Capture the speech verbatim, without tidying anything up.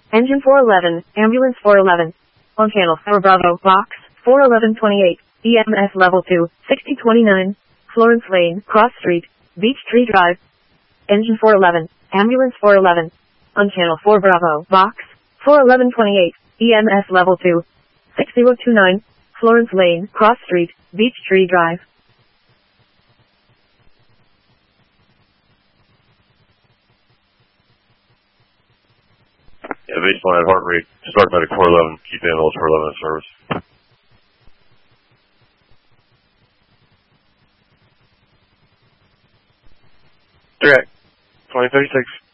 Engine four eleven, ambulance four eleven. On channel four Bravo, box four eleven twenty-eight, E M S level two, sixty twenty-nine, Florence Lane, Cross Street, Beech Tree Drive. Engine four eleven, ambulance four eleven. On channel four Bravo, box four eleven twenty-eight, E M S level two, sixty twenty-nine, Florence Lane, Cross Street, Beech Tree Drive. Yeah, baseline heart rate, start medic four eleven, keep ambulance four eleven in service. Direct, twenty thirty-six.